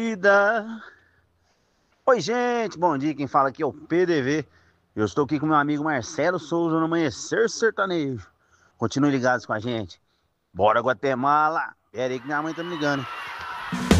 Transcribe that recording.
Vida. Oi, gente, bom dia. Quem fala aqui é o PDV. Eu estou aqui com meu amigo Marcelo Souza no Amanhecer Sertanejo. Continue ligados com a gente. Bora, Guatemala. Pera aí que minha mãe tá me ligando.